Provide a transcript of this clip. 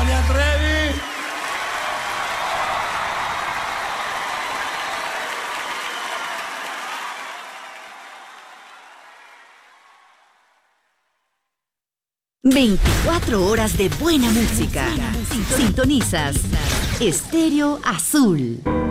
Tania Trevi. ...24 horas de buena música. Sintonizas Estéreo Azul.